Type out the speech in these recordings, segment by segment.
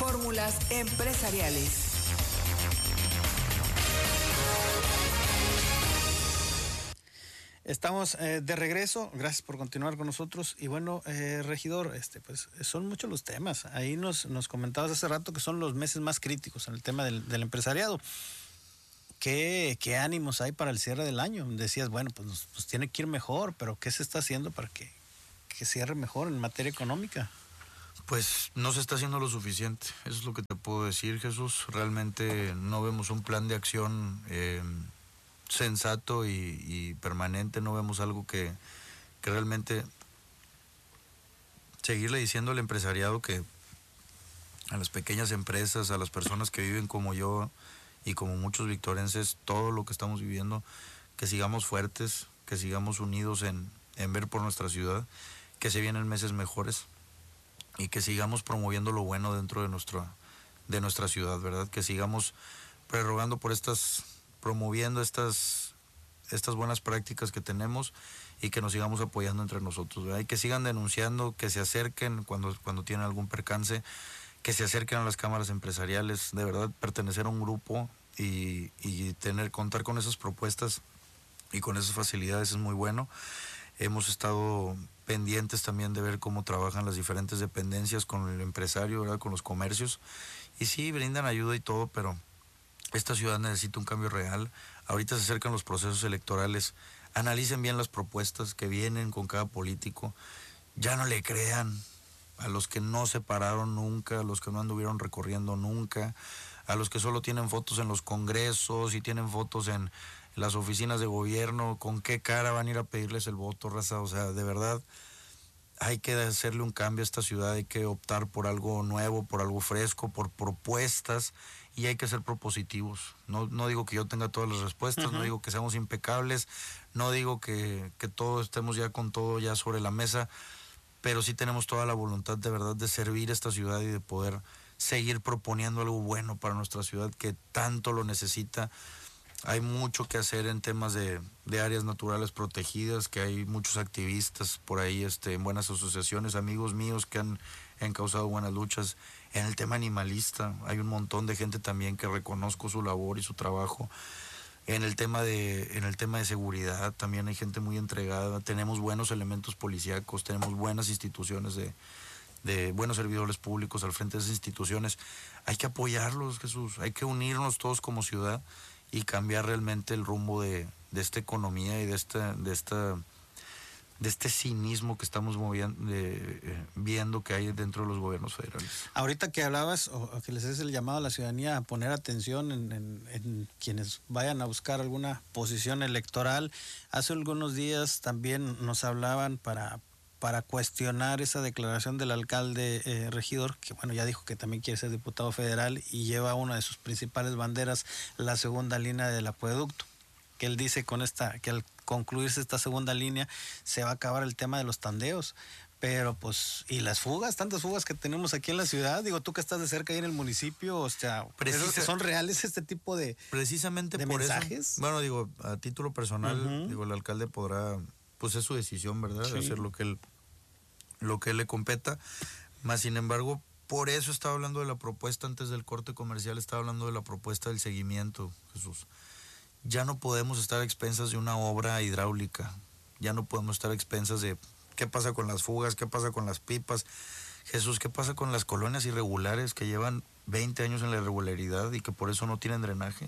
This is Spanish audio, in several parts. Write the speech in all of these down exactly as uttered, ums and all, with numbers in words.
Fórmulas empresariales. Estamos eh, de regreso, gracias por continuar con nosotros. Y bueno, eh, regidor, este, pues son muchos los temas. Ahí nos, nos comentabas hace rato que son los meses más críticos en el tema del, del empresariado. ¿Qué, ¿Qué ánimos hay para el cierre del año? Decías, bueno, pues, nos, pues tiene que ir mejor, pero ¿qué se está haciendo para que, que cierre mejor en materia económica? Pues no se está haciendo lo suficiente, eso es lo que te puedo decir, Jesús. Realmente no vemos un plan de acción eh, sensato y, y permanente, no vemos algo que, que realmente seguirle diciendo al empresariado, que a las pequeñas empresas, a las personas que viven como yo y como muchos victorenses, todo lo que estamos viviendo, que sigamos fuertes, que sigamos unidos en, en ver por nuestra ciudad, que se vienen meses mejores y que sigamos promoviendo lo bueno dentro de nuestra, de nuestra ciudad, ¿verdad? Que sigamos prerrogando por estas, promoviendo estas, estas buenas prácticas que tenemos y que nos sigamos apoyando entre nosotros, ¿verdad? Y que sigan denunciando, que se acerquen cuando, cuando tienen algún percance, que se acerquen a las cámaras empresariales, de verdad pertenecer a un grupo y, y tener, contar con esas propuestas y con esas facilidades es muy bueno. Hemos estado pendientes también de ver cómo trabajan las diferentes dependencias con el empresario, ¿verdad? Con los comercios, y sí, brindan ayuda y todo, pero esta ciudad necesita un cambio real. Ahorita se acercan los procesos electorales, analicen bien las propuestas que vienen con cada político, ya no le crean a los que no se pararon nunca, a los que no anduvieron recorriendo nunca, a los que solo tienen fotos en los congresos y tienen fotos en las oficinas de gobierno. ¿Con qué cara van a ir a pedirles el voto, raza? O sea, de verdad, hay que hacerle un cambio a esta ciudad, hay que optar por algo nuevo, por algo fresco, por propuestas, y hay que ser propositivos. No, no digo que yo tenga todas las respuestas, uh-huh. No digo que seamos impecables, no digo que, que todos estemos ya con todo ya sobre la mesa, pero sí tenemos toda la voluntad de verdad de servir a esta ciudad y de poder seguir proponiendo algo bueno para nuestra ciudad que tanto lo necesita. Hay mucho que hacer en temas de, de áreas naturales protegidas, que hay muchos activistas por ahí, este, en buenas asociaciones, amigos míos que han encauzado buenas luchas. En el tema animalista hay un montón de gente también que reconozco su labor y su trabajo. En el tema de, en el tema de seguridad también hay gente muy entregada. Tenemos buenos elementos policíacos, tenemos buenas instituciones de, de buenos servidores públicos al frente de esas instituciones. Hay que apoyarlos, Jesús, hay que unirnos todos como ciudad y cambiar realmente el rumbo de, de esta economía y de esta, de esta, de este cinismo que estamos moviendo, de, eh, viendo que hay dentro de los gobiernos federales. Ahorita que hablabas, o, o que les haces el llamado a la ciudadanía a poner atención en, en, en quienes vayan a buscar alguna posición electoral, hace algunos días también nos hablaban para para cuestionar esa declaración del alcalde eh, regidor, que bueno, ya dijo que también quiere ser diputado federal y lleva una de sus principales banderas, la segunda línea del acueducto, que él dice con esta, que al concluirse esta segunda línea se va a acabar el tema de los tandeos. Pero pues, y las fugas, tantas fugas que tenemos aquí en la ciudad, digo, tú que estás de cerca ahí en el municipio, o sea, Precisa, ¿son reales este tipo de, precisamente de por mensajes? Eso, bueno, digo, a título personal, uh-huh. digo, el alcalde podrá, pues es su decisión, ¿verdad? Sí. De hacer lo que él lo que le competa, más sin embargo, por eso estaba hablando de la propuesta antes del corte comercial, estaba hablando de la propuesta del seguimiento, Jesús. Ya no podemos estar a expensas de una obra hidráulica, ya no podemos estar a expensas de qué pasa con las fugas, qué pasa con las pipas, Jesús, qué pasa con las colonias irregulares que llevan veinte años en la irregularidad y que por eso no tienen drenaje.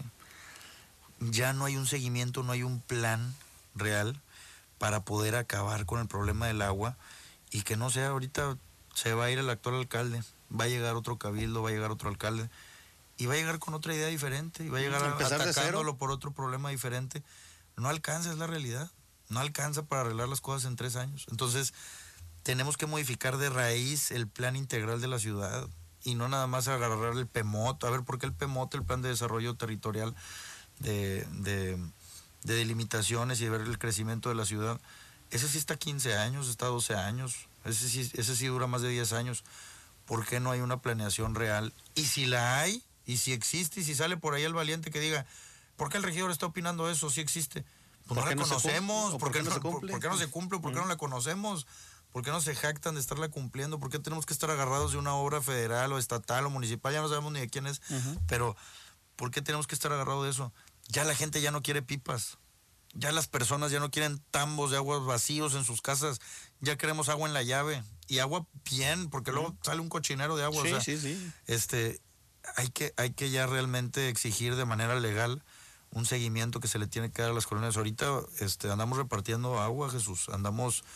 Ya no hay un seguimiento, no hay un plan real para poder acabar con el problema del agua. Y que no sea, ahorita se va a ir el actual alcalde, va a llegar otro cabildo, va a llegar otro alcalde, y va a llegar con otra idea diferente, y va a llegar atacándolo por otro problema diferente. No alcanza, es la realidad, no alcanza para arreglar las cosas en tres años. Entonces, tenemos que modificar de raíz el plan integral de la ciudad, y no nada más agarrar el P M O T. A ver, ¿por qué el P M O T, el Plan de Desarrollo Territorial de, de, de delimitaciones y de ver el crecimiento de la ciudad? Ese sí está quince años, está doce años, ese sí, ese sí dura más de diez años. ¿Por qué no hay una planeación real? Y si la hay, y si existe, y si sale por ahí el valiente que diga, ¿por qué el regidor está opinando eso? Sí existe. Pues no la conocemos, ¿por qué no se cumple? ¿Por qué no se cumple? ¿Por qué no la conocemos? ¿Por qué no se jactan de estarla cumpliendo? ¿Por qué tenemos que estar agarrados de una obra federal o estatal o municipal? Ya no sabemos ni de quién es, uh-huh. Pero ¿por qué tenemos que estar agarrados de eso? Ya la gente ya no quiere pipas. Ya las personas ya no quieren tambos de agua vacíos en sus casas. Ya queremos agua en la llave. Y agua bien, porque uh-huh. luego sale un cochinero de agua. Sí, o sea, sí, sí. Este, hay que, hay que ya realmente exigir de manera legal un seguimiento que se le tiene que dar a las colonias. Ahorita este, andamos repartiendo agua, Jesús. Andamos...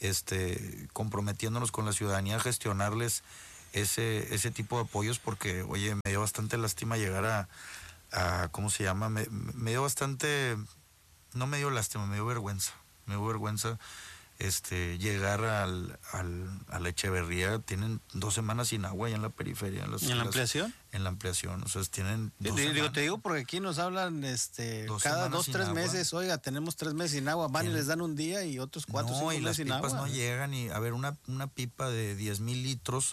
Este, comprometiéndonos con la ciudadanía a gestionarles ese, ese tipo de apoyos, porque, oye, me dio bastante lástima llegar a, a ¿cómo se llama? Me, me dio bastante, no me dio lástima, me dio vergüenza, me dio vergüenza este, llegar al, al, a la Echeverría. Tienen dos semanas sin agua allá en la periferia. En, las, ¿En la ampliación? Las, en la ampliación, o sea, tienen dos digo, semanas. Te digo porque aquí nos hablan este, dos cada dos, tres agua. meses, oiga, tenemos tres meses sin agua, van y les dan un día y otros cuatro, no, cinco y meses sin agua. las pipas no llegan, y a ver, una, una pipa de diez mil litros,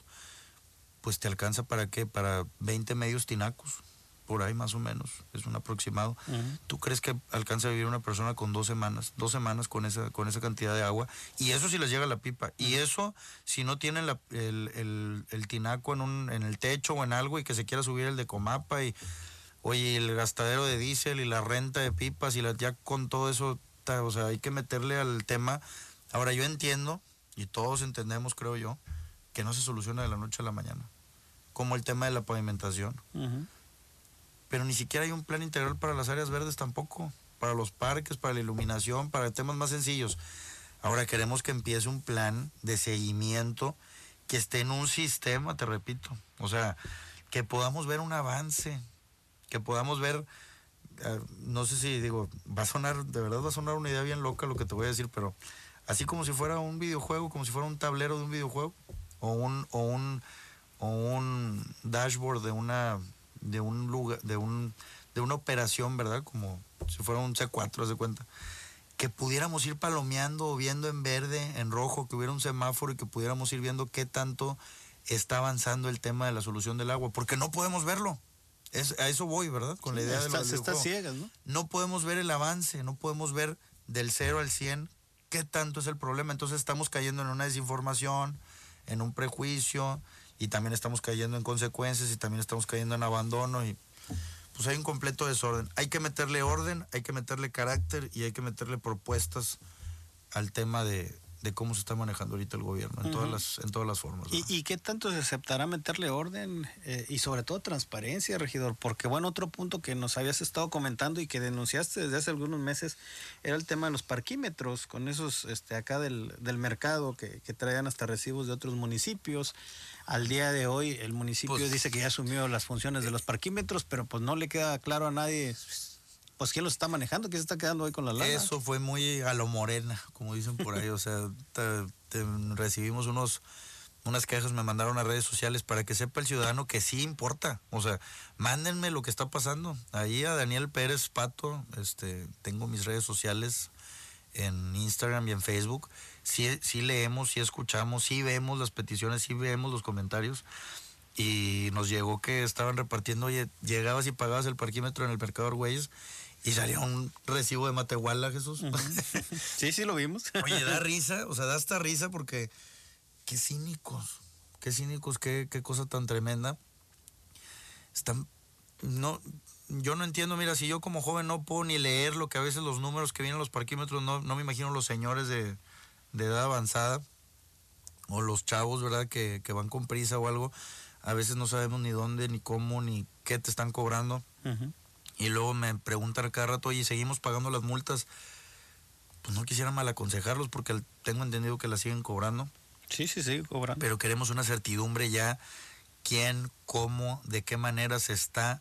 pues te alcanza para qué, para veinte medios tinacos. Por ahí más o menos, es un aproximado. Uh-huh. ¿Tú crees que alcanza a vivir una persona con dos semanas, dos semanas con esa, con esa cantidad de agua? Y eso si les llega la pipa. Uh-huh. Y eso si no tienen la, el, el, el tinaco en, un, en el techo o en algo, y que se quiera subir el de Comapa, y oye, el gastadero de diésel y la renta de pipas, y la, ya con todo eso, o sea, hay que meterle al tema. Ahora, yo entiendo, y todos entendemos, creo yo, que no se soluciona de la noche a la mañana. Como el tema de la pavimentación. Uh-huh. Pero ni siquiera hay un plan integral para las áreas verdes tampoco, para los parques, para la iluminación, para temas más sencillos. Ahora queremos que empiece un plan de seguimiento que esté en un sistema, te repito. O sea, que podamos ver un avance, que podamos ver, uh, no sé si digo, va a sonar, de verdad va a sonar una idea bien loca lo que te voy a decir, pero así como si fuera un videojuego, como si fuera un tablero de un videojuego, o un, o un, o un dashboard de una... de un lugar, de un de una operación, ¿verdad? Como si fuera un C cuatro, haz de cuenta. Que pudiéramos ir palomeando o viendo en verde, en rojo, que hubiera un semáforo y que pudiéramos ir viendo qué tanto está avanzando el tema de la solución del agua, porque no podemos verlo. Es, a eso voy, ¿verdad? Con sí, la idea está, de lo está ciegas, ¿no? No podemos ver el avance, no podemos ver del cero al cien qué tanto es el problema. Entonces estamos cayendo en una desinformación, en un prejuicio, y también estamos cayendo en consecuencias, y también estamos cayendo en abandono, y pues hay un completo desorden. Hay que meterle orden, hay que meterle carácter, y hay que meterle propuestas al tema de, de cómo se está manejando ahorita el gobierno, en, uh-huh. todas, las, en todas las formas. ¿Y, ¿Y qué tanto se aceptará meterle orden eh, y sobre todo transparencia, regidor? Porque bueno, otro punto que nos habías estado comentando y que denunciaste desde hace algunos meses era el tema de los parquímetros, con esos este, acá del, del mercado que, que traían hasta recibos de otros municipios. Al día de hoy el municipio pues, dice que ya asumió las funciones de los parquímetros, pero pues no le queda claro a nadie pues quién los está manejando, quién se está quedando hoy con la lana. Eso fue muy a lo Morena, como dicen por ahí. O sea, te, te recibimos unos unas quejas, me mandaron a redes sociales para que sepa el ciudadano que sí importa. O sea, mándenme lo que está pasando. Ahí a Daniel Pérez Pato, este, tengo mis redes sociales en Instagram y en Facebook. Sí, sí leemos, sí escuchamos, sí vemos las peticiones, sí vemos los comentarios. Y nos llegó que estaban repartiendo, oye, llegabas y pagabas el parquímetro en el Mercado Argüelles y salía un recibo de Matehuala, Jesús. Uh-huh. Sí, sí lo vimos. Oye, da risa, o sea, da hasta risa porque qué cínicos, qué cínicos, qué, qué cosa tan tremenda. Están, no, yo no entiendo, mira, si yo como joven no puedo ni leer lo que a veces los números que vienen en los parquímetros, no, no me imagino los señores de, de edad avanzada o los chavos, ¿verdad?, que, que van con prisa o algo. A veces no sabemos ni dónde, ni cómo, ni qué te están cobrando. Uh-huh. Y luego me preguntan cada rato, oye, ¿seguimos pagando las multas? Pues no quisiera mal aconsejarlos porque tengo entendido que las siguen cobrando. Sí, sí, sí, cobrando. Pero queremos una certidumbre ya, quién, cómo, de qué manera se está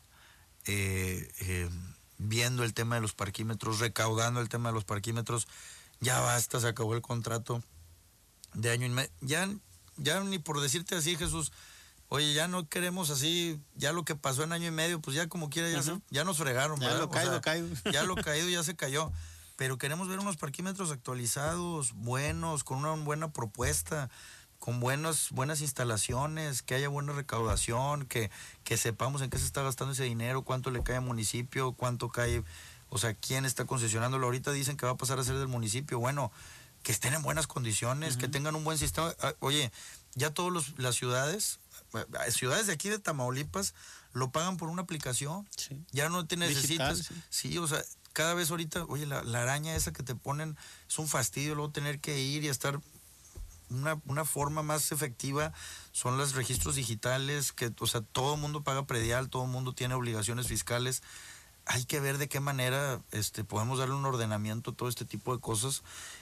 eh, eh, viendo el tema de los parquímetros, recaudando el tema de los parquímetros. Ya basta, se acabó el contrato de año y medio. Ya, ya ni por decirte así, Jesús, oye, ya no queremos así, ya lo que pasó en año y medio, pues ya como quiera, ya, uh-huh. se, ya nos fregaron. Ya ¿verdad? lo caído, o sea, caído. Ya lo caído, ya se cayó. Pero queremos ver unos parquímetros actualizados, buenos, con una buena propuesta, con buenas, buenas instalaciones, que haya buena recaudación, que, que sepamos en qué se está gastando ese dinero, cuánto le cae al municipio, cuánto cae, o sea, quién está concesionándolo. Ahorita dicen que va a pasar a ser del municipio. Bueno, que estén en buenas condiciones, uh-huh. que tengan un buen sistema. Oye, ya todas las ciudades, ciudades de aquí de Tamaulipas, lo pagan por una aplicación. Sí. Ya no te necesitas. Digital, sí. sí, o sea, cada vez ahorita, oye, la, la araña esa que te ponen es un fastidio, luego tener que ir y estar. Una, una forma más efectiva son los registros digitales, que, o sea, todo el mundo paga predial, todo el mundo tiene obligaciones fiscales. Hay que ver de qué manera este, podemos darle un ordenamiento a todo este tipo de cosas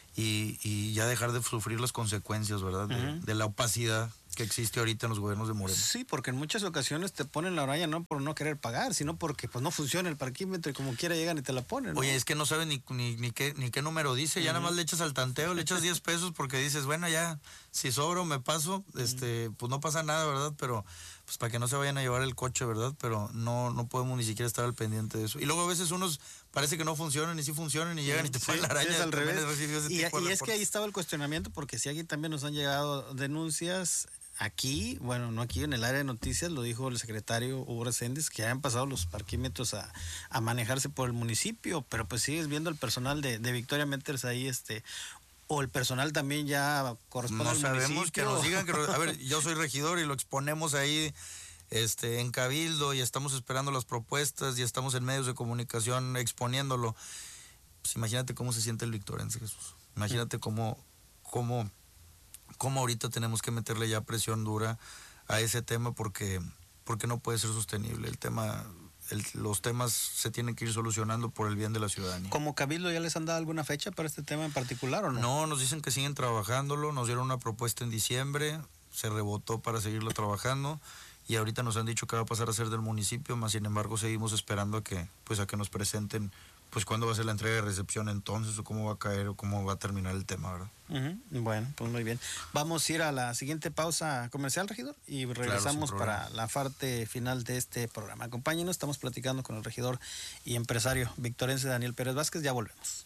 y, y ya dejar de sufrir las consecuencias, ¿verdad? De, uh-huh. de la opacidad que existe ahorita en los gobiernos de Morena. Sí, porque en muchas ocasiones te ponen la raya no por no querer pagar, sino porque pues no funciona el parquímetro y como quiera llegan y te la ponen, ¿no? Oye, es que no sabes ni, ni, ni, qué, ni qué número dice, uh-huh. ya nada más le echas al tanteo, le echas diez pesos porque dices, bueno, ya, si sobro me paso, uh-huh. este, pues no pasa nada, ¿verdad? Pero pues para que no se vayan a llevar el coche, ¿verdad? Pero no, no podemos ni siquiera estar al pendiente de eso. Y luego a veces unos parece que no funcionan y sí funcionan y llegan y te sí, ponen la araña. Sí, es al revés. Y, y es que ahí estaba el cuestionamiento porque si aquí también nos han llegado denuncias. Aquí, bueno, no aquí, en el área de noticias, lo dijo el secretario Hugo Reséndiz, que hayan pasado los parquímetros a, a manejarse por el municipio, pero pues sigues viendo el personal de, de Victoria Menters ahí, este, o el personal también ya corresponde no al sabemos municipio. Que nos digan, que, a ver, yo soy regidor y lo exponemos ahí este, en Cabildo y estamos esperando las propuestas y estamos en medios de comunicación exponiéndolo. Pues imagínate cómo se siente el victorense, Jesús. Imagínate cómo, cómo cómo ahorita tenemos que meterle ya presión dura a ese tema porque, porque no puede ser sostenible. El tema, el, los temas se tienen que ir solucionando por el bien de la ciudadanía. ¿Como Cabildo ya les han dado alguna fecha para este tema en particular o no? No, nos dicen que siguen trabajándolo, nos dieron una propuesta en diciembre, se rebotó para seguirlo trabajando y ahorita nos han dicho que va a pasar a ser del municipio, más sin embargo seguimos esperando a que, pues a que nos presenten pues cuándo va a ser la entrega de recepción entonces, o cómo va a caer, o cómo va a terminar el tema, ¿verdad? Uh-huh. Bueno, pues muy bien. Vamos a ir a la siguiente pausa comercial, regidor, y regresamos claro, para la parte final de este programa. Acompáñenos, estamos platicando con el regidor y empresario victorense Daniel Pérez Vázquez, ya volvemos.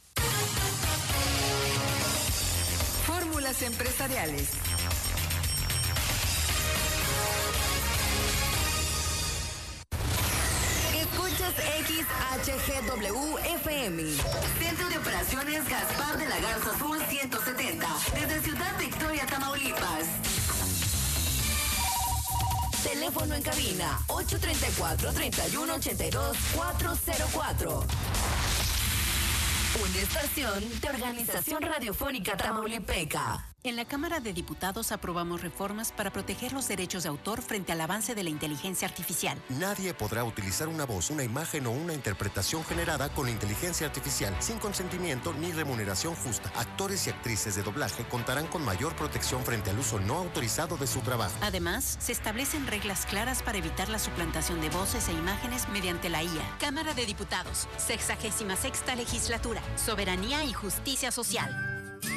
Fórmulas empresariales. X H G W F M. Centro de Operaciones Gaspar de la Garza Sur ciento setenta. Desde Ciudad Victoria, Tamaulipas. Teléfono en cabina ocho tres cuatro, tres uno ocho dos, cuatro cero cuatro. Una estación de Organización Radiofónica Tamaulipeca. En la Cámara de Diputados aprobamos reformas para proteger los derechos de autor frente al avance de la inteligencia artificial. Nadie podrá utilizar una voz, una imagen o una interpretación generada con inteligencia artificial sin consentimiento ni remuneración justa. Actores y actrices de doblaje contarán con mayor protección frente al uso no autorizado de su trabajo. Además, se establecen reglas claras para evitar la suplantación de voces e imágenes mediante la I A. Cámara de Diputados, sexagésima sexta legislatura, soberanía y justicia social.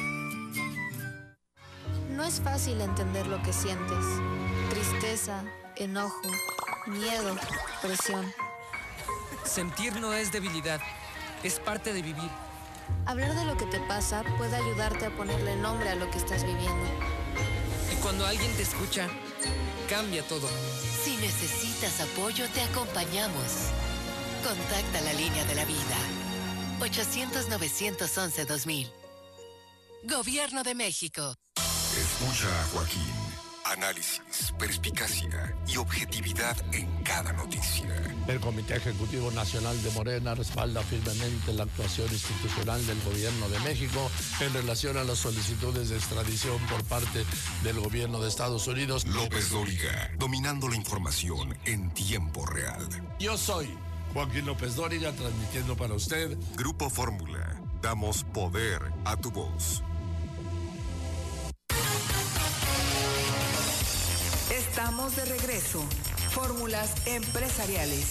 No es fácil entender lo que sientes. Tristeza, enojo, miedo, presión. Sentir no es debilidad, es parte de vivir. Hablar de lo que te pasa puede ayudarte a ponerle nombre a lo que estás viviendo. Y cuando alguien te escucha, cambia todo. Si necesitas apoyo, te acompañamos. Contacta la línea de la vida. ochocientos, novecientos once, dos mil. Gobierno de México. Escucha a Joaquín. Análisis, perspicacia y objetividad en cada noticia. El Comité Ejecutivo Nacional de Morena respalda firmemente la actuación institucional del Gobierno de México en relación a las solicitudes de extradición por parte del Gobierno de Estados Unidos. López Dóriga, dominando la información en tiempo real. Yo soy Joaquín López Dóriga, transmitiendo para usted. Grupo Fórmula, damos poder a tu voz. Estamos de regreso. Fórmulas empresariales.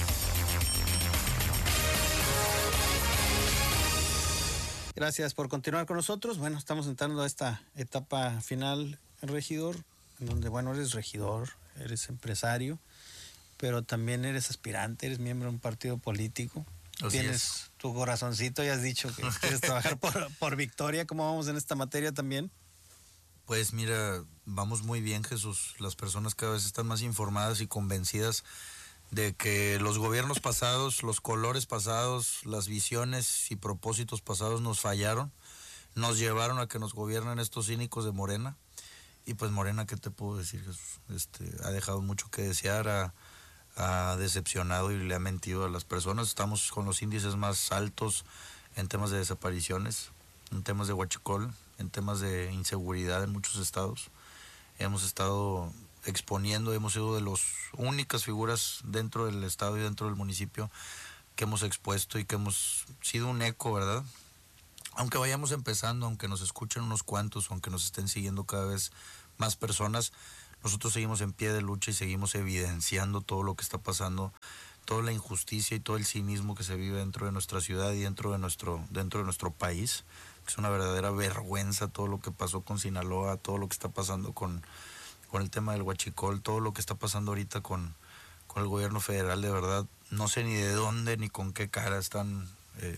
Gracias por continuar con nosotros. Bueno, estamos entrando a esta etapa final, regidor, en donde, bueno, eres regidor, eres empresario, pero también eres aspirante, eres miembro de un partido político. Así Tienes es. Tu corazoncito y has dicho que quieres trabajar por, por Victoria. ¿Cómo vamos en esta materia también? Pues mira, vamos muy bien, Jesús. Las personas cada vez están más informadas y convencidas de que los gobiernos pasados, los colores pasados, las visiones y propósitos pasados nos fallaron. nos llevaron a que nos gobiernen estos cínicos de Morena. Y pues Morena, ¿qué te puedo decir, Jesús? Este, ha dejado mucho que desear, ha, ha decepcionado y le ha mentido a las personas. Estamos con los índices más altos en temas de desapariciones, en temas de huachicol, en temas de inseguridad en muchos estados. Hemos estado exponiendo, hemos sido de las únicas figuras dentro del estado y dentro del municipio que hemos expuesto y que hemos sido un eco, ¿verdad? Aunque vayamos empezando, aunque nos escuchen unos cuantos, aunque nos estén siguiendo cada vez más personas, nosotros seguimos en pie de lucha y seguimos evidenciando todo lo que está pasando, toda la injusticia y todo el cinismo que se vive dentro de nuestra ciudad y dentro de nuestro, dentro de nuestro país. Es una verdadera vergüenza todo lo que pasó con Sinaloa, todo lo que está pasando con, con el tema del huachicol, todo lo que está pasando ahorita con, con el gobierno federal. De verdad, no sé ni de dónde ni con qué cara están eh,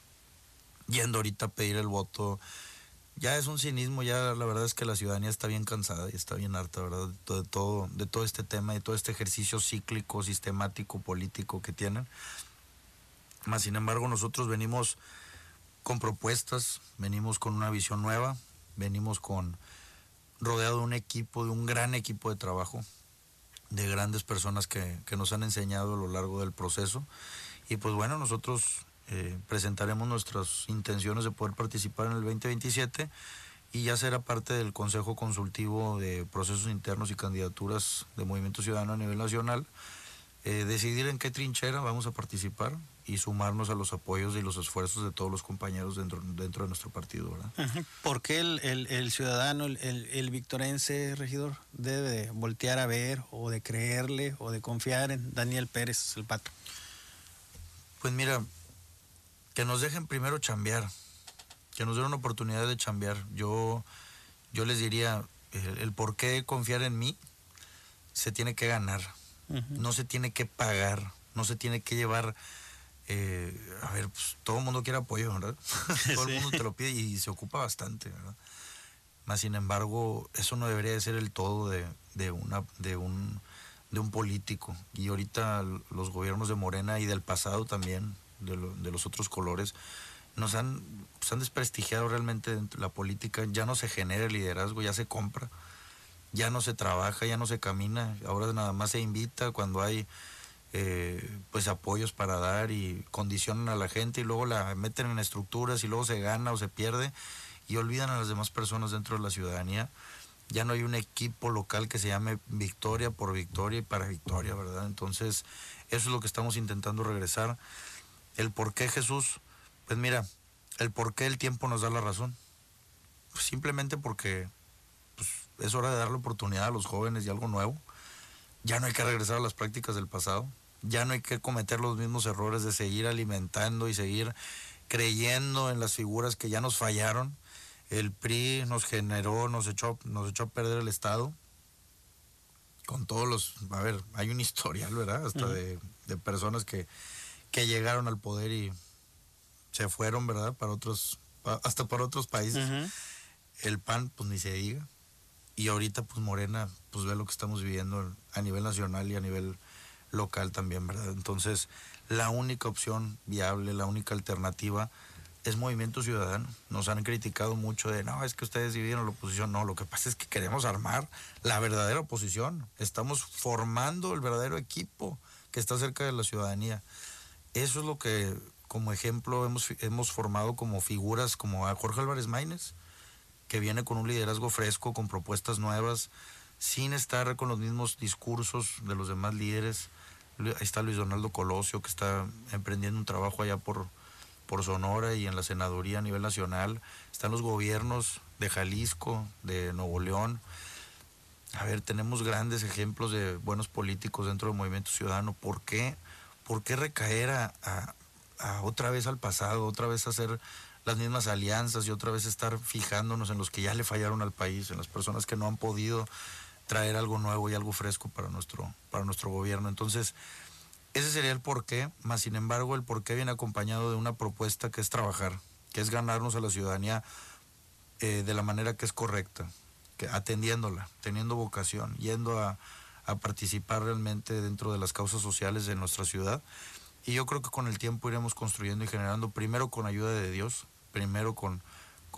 yendo ahorita a pedir el voto. Ya es un cinismo, ya la verdad es que la ciudadanía está bien cansada y está bien harta, ¿verdad? De todo, de todo, de todo este tema, de todo este ejercicio cíclico, sistemático, político que tienen. Más sin embargo, nosotros venimos con propuestas, venimos con una visión nueva, venimos con rodeado de un equipo, de un gran equipo de trabajo, de grandes personas que, que nos han enseñado a lo largo del proceso. Y pues bueno, nosotros eh, presentaremos nuestras intenciones de poder participar en el veinte veintisiete y ya será parte del Consejo Consultivo de Procesos Internos y Candidaturas de Movimiento Ciudadano a nivel nacional, eh, decidir en qué trinchera vamos a participar y sumarnos a los apoyos y los esfuerzos de todos los compañeros dentro, dentro de nuestro partido, ¿verdad? ¿Por qué el, el, el ciudadano, el, el, el victorense, regidor, debe de voltear a ver o de creerle o de confiar en Daniel Pérez, el Pato? Pues mira, que nos dejen primero chambear, que nos den una oportunidad de chambear. Yo, yo les diría, el, el por qué confiar en mí se tiene que ganar, uh-huh. No se tiene que pagar, no se tiene que llevar... Eh, a ver, pues todo el mundo quiere apoyo, ¿verdad? Todo el mundo te lo pide y se ocupa bastante, ¿verdad? Más sin embargo, eso no debería de ser el todo de, de, una, de, un, de un político. Y ahorita los gobiernos de Morena y del pasado también, de, lo, de los otros colores, nos han, pues han desprestigiado realmente la política. Ya no se genera el liderazgo, ya se compra, ya no se trabaja, ya no se camina. Ahora nada más se invita cuando hay... Eh, pues apoyos para dar y condicionan a la gente y luego la meten en estructuras y luego se gana o se pierde y olvidan a las demás personas dentro de la ciudadanía. Ya no hay un equipo local que se llame Victoria por Victoria y para Victoria, ¿verdad? Entonces eso es lo que estamos intentando regresar. ¿El por qué, Jesús? Pues mira, el por qué el tiempo nos da la razón. Pues simplemente porque pues, es hora de darle oportunidad a los jóvenes y algo nuevo. Ya no hay que regresar a las prácticas del pasado, ya no hay que cometer los mismos errores de seguir alimentando y seguir creyendo en las figuras que ya nos fallaron. El P R I nos generó, nos echó, nos echó a perder el Estado, con todos los, a ver, hay un historial, ¿verdad? Hasta uh-huh. de, de personas que, que llegaron al poder y se fueron, ¿verdad? Para otros, pa, hasta para otros países. Uh-huh. El P A N, pues ni se diga. Y ahorita, pues Morena, pues ve lo que estamos viviendo a nivel nacional y a nivel local también, ¿verdad? Entonces, la única opción viable, la única alternativa es Movimiento Ciudadano. Nos han criticado mucho de, no, es que ustedes dividieron la oposición. No, lo que pasa es que queremos armar la verdadera oposición. Estamos formando el verdadero equipo que está cerca de la ciudadanía. Eso es lo que, como ejemplo, hemos, hemos formado como figuras como a Jorge Álvarez Maínez, que viene con un liderazgo fresco, con propuestas nuevas, sin estar con los mismos discursos de los demás líderes. Ahí está Luis Donaldo Colosio, que está emprendiendo un trabajo allá por, por Sonora y en la senaduría a nivel nacional. Están los gobiernos de Jalisco, de Nuevo León. A ver, tenemos grandes ejemplos de buenos políticos dentro del Movimiento Ciudadano. ¿Por qué? ¿Por qué recaer a, a, a otra vez al pasado, otra vez a hacer las mismas alianzas y otra vez estar fijándonos en los que ya le fallaron al país, en las personas que no han podido traer algo nuevo y algo fresco para nuestro, para nuestro gobierno? Entonces, ese sería el porqué, más sin embargo el porqué viene acompañado de una propuesta que es trabajar, que es ganarnos a la ciudadanía eh, de la manera que es correcta, que atendiéndola, teniendo vocación, yendo a, a participar realmente dentro de las causas sociales de nuestra ciudad. Y yo creo que con el tiempo iremos construyendo y generando, primero con ayuda de Dios, primero con, con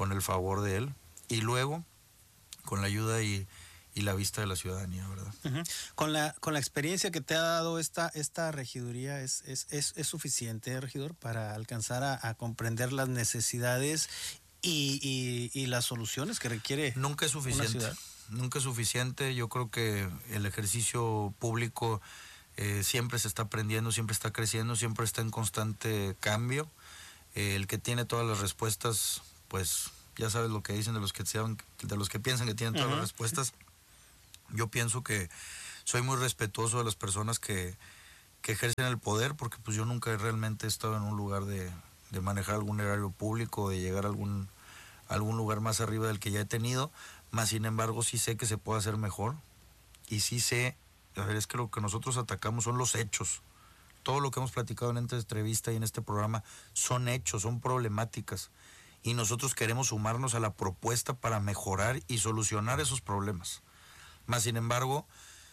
con el favor de él, y luego con la ayuda y, y la vista de la ciudadanía, ¿verdad? Uh-huh. Con la con la experiencia que te ha dado esta esta regiduría, ¿es, es, es, es suficiente, regidor, para alcanzar a, a comprender las necesidades y, y, y las soluciones que requiere Nunca es suficiente. una ciudad? Nunca es suficiente. Yo creo que el ejercicio público eh, siempre se está aprendiendo, siempre está creciendo, siempre está en constante cambio. Eh, el que tiene todas las respuestas, pues ya sabes lo que dicen de los que saben, de los que piensan que tienen todas uh-huh. las respuestas. Yo pienso que soy muy respetuoso de las personas que, que ejercen el poder, porque pues yo nunca realmente he estado en un lugar de, de manejar algún erario público, de llegar a algún, a algún lugar más arriba del que ya he tenido. Más sin embargo, sí sé que se puede hacer mejor, y sí sé, a ver, es que lo que nosotros atacamos son los hechos. Todo lo que hemos platicado en esta entrevista y en este programa son hechos, son problemáticas, y nosotros queremos sumarnos a la propuesta para mejorar y solucionar esos problemas. Más sin embargo,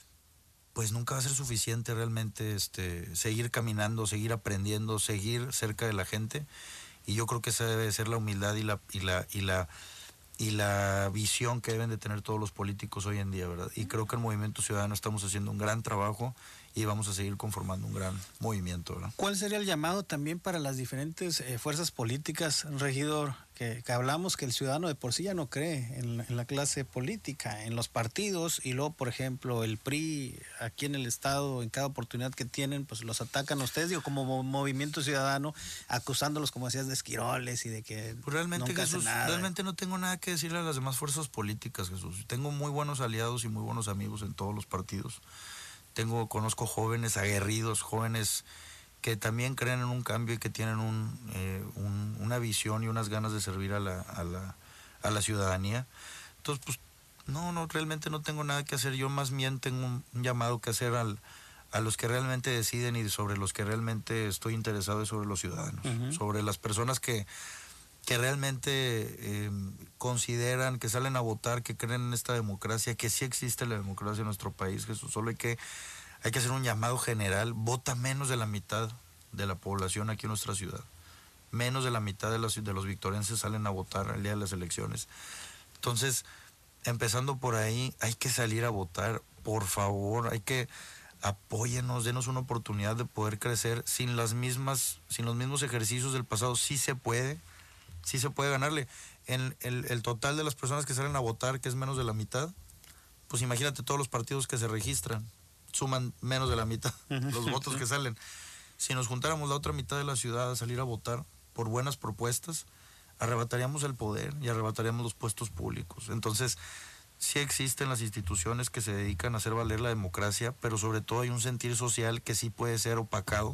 pues nunca va a ser suficiente realmente este, seguir caminando, seguir aprendiendo, seguir cerca de la gente, y yo creo que esa debe ser la humildad y la y la y la y la visión que deben de tener todos los políticos hoy en día, ¿verdad? Y creo que el Movimiento Ciudadano estamos haciendo un gran trabajo y vamos a seguir conformando un gran movimiento, ¿verdad? ¿Cuál sería el llamado también para las diferentes eh, fuerzas políticas, regidor? Que, que hablamos que el ciudadano de por sí ya no cree en la, en la clase política, en los partidos, y luego, por ejemplo, el P R I aquí en el estado, en cada oportunidad que tienen, pues los atacan a ustedes, digo, como Movimiento Ciudadano, acusándolos, como decías, de esquiroles y de que pues realmente, nunca Jesús, hacen nada. Realmente no tengo nada que decirle a las demás fuerzas políticas, Jesús. Tengo muy buenos aliados y muy buenos amigos en todos los partidos. Tengo, conozco jóvenes aguerridos, jóvenes que también creen en un cambio y que tienen un, eh, un, una visión y unas ganas de servir a la, a la, a la ciudadanía. Entonces, pues, no, no, realmente no tengo nada que hacer. Yo más bien tengo un, un llamado que hacer al, a los que realmente deciden y sobre los que realmente estoy interesado, es sobre los ciudadanos, uh-huh. sobre las personas que, que realmente eh, consideran, que salen a votar, que creen en esta democracia, que sí existe la democracia en nuestro país, Jesús. Solo hay que Hay que hacer un llamado general. Vota menos de la mitad de la población aquí en nuestra ciudad. Menos de la mitad de los, de los victorenses salen a votar el día de las elecciones. Entonces, empezando por ahí, hay que salir a votar, por favor. Hay que apóyenos, denos una oportunidad de poder crecer sin las mismas, sin los mismos ejercicios del pasado. Sí se puede, sí se puede ganarle. En el, el total de las personas que salen a votar, que es menos de la mitad, pues imagínate todos los partidos que se registran. Suman menos de la mitad los votos que salen. Si nos juntáramos la otra mitad de la ciudad a salir a votar por buenas propuestas, arrebataríamos el poder y arrebataríamos los puestos públicos. Entonces, sí existen las instituciones que se dedican a hacer valer la democracia, pero sobre todo hay un sentir social que sí puede ser opacado.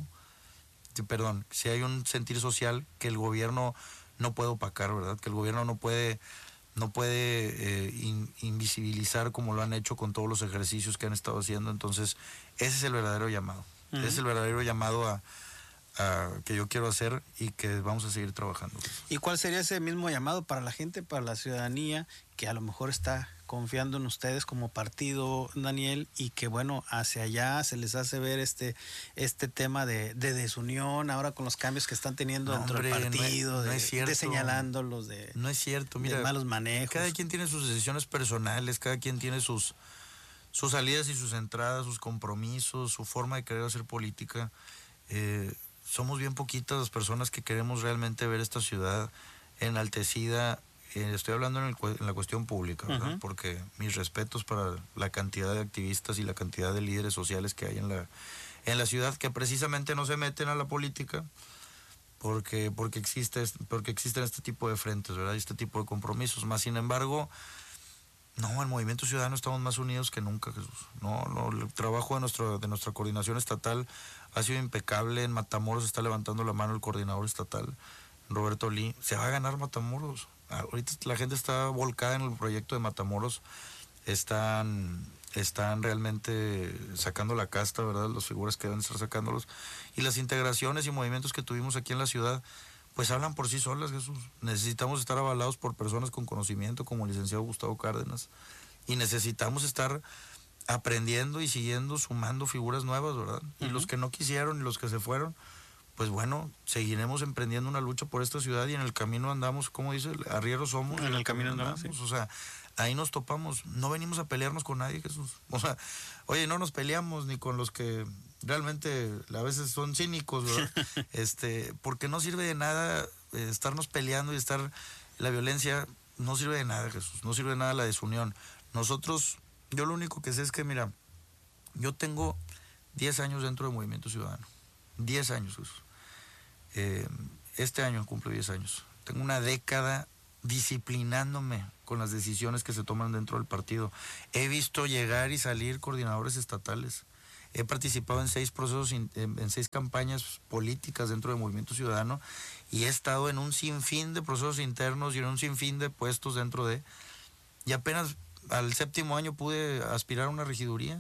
Perdón, sí hay un sentir social que el gobierno no puede opacar, ¿verdad? Que el gobierno no puede... no puede eh, in, invisibilizar como lo han hecho con todos los ejercicios que han estado haciendo. Entonces, ese es el verdadero llamado. Uh-huh. Ese es el verdadero llamado a, a que yo quiero hacer y que vamos a seguir trabajando. ¿Y cuál sería ese mismo llamado para la gente, para la ciudadanía, que a lo mejor está confiando en ustedes como partido, Daniel, y que bueno, hacia allá se les hace ver este este tema de, de desunión ahora con los cambios que están teniendo no, dentro hombre, del partido, no es, no de, es cierto, de señalándolos de, no es cierto, mira, de malos manejos? Cada quien tiene sus decisiones personales, cada quien tiene sus, sus salidas y sus entradas, sus compromisos, su forma de querer hacer política. Eh, somos bien poquitas las personas que queremos realmente ver esta ciudad enaltecida. Eh, estoy hablando en, el, en la cuestión pública, ¿verdad? Uh-huh. Porque mis respetos para la cantidad de activistas y la cantidad de líderes sociales que hay en la, en la ciudad, que precisamente no se meten a la política porque, porque, existe, porque existen este tipo de frentes, ¿verdad? Y este tipo de compromisos. Más sin embargo, no, el Movimiento Ciudadano estamos más unidos que nunca, Jesús. No, no, el trabajo de, nuestro, de nuestra coordinación estatal ha sido impecable. En Matamoros está levantando la mano el coordinador estatal, Roberto Lee. Se va a ganar Matamoros. Ahorita la gente está volcada en el proyecto de Matamoros. Están, están realmente sacando la casta, ¿verdad? Las figuras que deben estar sacándolos. Y las integraciones y movimientos que tuvimos aquí en la ciudad, pues hablan por sí solas, Jesús. Necesitamos estar avalados por personas con conocimiento, como el licenciado Gustavo Cárdenas. Y necesitamos estar aprendiendo y siguiendo, sumando figuras nuevas, ¿verdad? Uh-huh. Y los que no quisieron y los que se fueron, pues bueno, seguiremos emprendiendo una lucha por esta ciudad y en el camino andamos, como dice, arrieros somos. En el camino andamos, sí. O sea, ahí nos topamos, no venimos a pelearnos con nadie, Jesús. O sea, oye, no nos peleamos ni con los que realmente a veces son cínicos, ¿verdad? este, porque no sirve de nada eh, estarnos peleando y estar, la violencia no sirve de nada, Jesús, no sirve de nada la desunión. Nosotros, yo lo único que sé es que, mira, yo tengo diez años dentro del Movimiento Ciudadano, diez años, Jesús. Eh, este año cumplo diez años. Tengo una década disciplinándome con las decisiones que se toman dentro del partido. He visto llegar y salir coordinadores estatales. He participado en seis procesos, en, en seis campañas políticas dentro del Movimiento Ciudadano y he estado en un sinfín de procesos internos y en un sinfín de puestos dentro de... Y apenas al séptimo año pude aspirar a una regiduría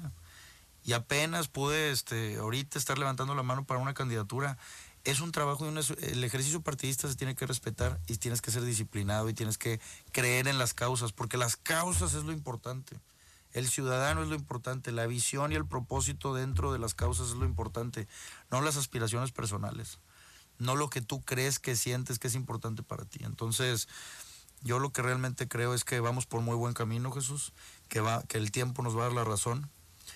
y apenas pude este, ahorita estar levantando la mano para una candidatura. Es un trabajo, y un, el ejercicio partidista se tiene que respetar y tienes que ser disciplinado y tienes que creer en las causas, porque las causas es lo importante. El ciudadano es lo importante, la visión y el propósito dentro de las causas es lo importante, no las aspiraciones personales, no lo que tú crees que sientes que es importante para ti. Entonces, yo lo que realmente creo es que vamos por muy buen camino, Jesús, que, va, que el tiempo nos va a dar la razón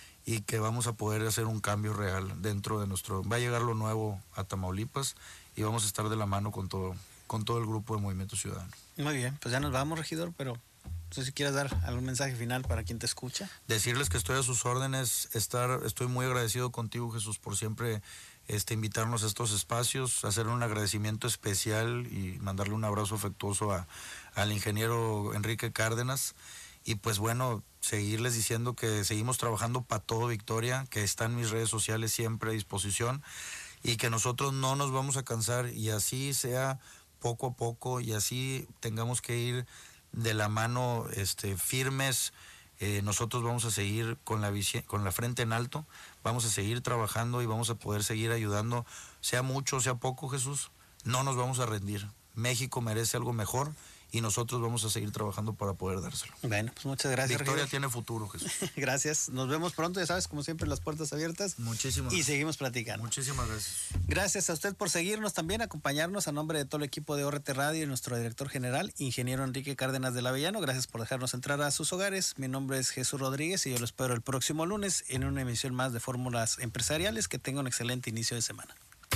y que vamos a poder hacer un cambio real dentro de nuestro... Va a llegar lo nuevo a Tamaulipas y vamos a estar de la mano con todo, con todo el grupo de Movimiento Ciudadano. Muy bien, pues ya nos vamos, regidor, pero no sé si quieres dar algún mensaje final para quien te escucha. Decirles que estoy a sus órdenes, estar, estoy muy agradecido contigo, Jesús, por siempre este, invitarnos a estos espacios, hacer un agradecimiento especial y mandarle un abrazo afectuoso a, al ingeniero Enrique Cárdenas. Y pues bueno, seguirles diciendo que seguimos trabajando para todo Victoria, que están mis redes sociales siempre a disposición y que nosotros no nos vamos a cansar y así sea poco a poco y así tengamos que ir de la mano este, firmes. Eh, nosotros vamos a seguir con la, con la frente en alto, vamos a seguir trabajando y vamos a poder seguir ayudando, sea mucho, sea poco, Jesús, no nos vamos a rendir. México merece algo mejor y nosotros vamos a seguir trabajando para poder dárselo. Bueno, pues muchas gracias, Victoria regidor. tiene futuro, Jesús. Gracias, nos vemos pronto, ya sabes, como siempre, las puertas abiertas. Muchísimas Y seguimos platicando. Muchísimas gracias. Gracias a usted por seguirnos también, acompañarnos a nombre de todo el equipo de O R T Radio y nuestro director general, ingeniero Enrique Cárdenas del Avellano. Gracias por dejarnos entrar a sus hogares. Mi nombre es Jesús Rodríguez y yo lo espero el próximo lunes en una emisión más de Fórmulas Empresariales. Que tenga un excelente inicio de semana.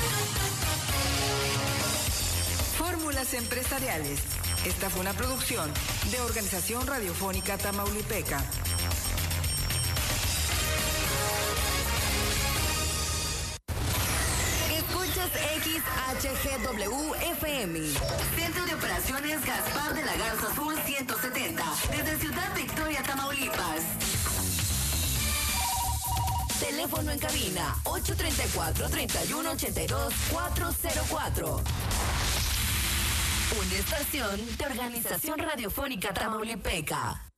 Fórmulas Empresariales. Esta fue una producción de Organización Radiofónica Tamaulipeca. Escuchas X H G W F M. Centro de Operaciones Gaspar de la Garza Sur ciento setenta. Desde Ciudad Victoria, Tamaulipas. Teléfono en cabina ocho tres cuatro, tres uno ocho dos, cuatro cero cuatro. Una estación de Organización Radiofónica Tamaulipeca.